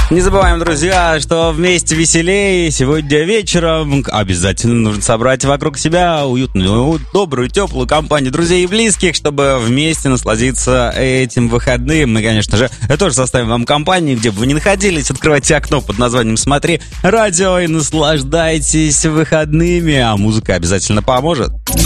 Не забываем, друзья, что вместе веселее. Сегодня вечером обязательно нужно собрать вокруг себя уютную, добрую, теплую компанию друзей и близких, чтобы вместе насладиться этим выходным. Мы, конечно же, тоже составим вам компанию, где бы вы ни находились. Открывайте окно под названием «Смотри радио» и наслаждайтесь выходными. А музыка обязательно поможет.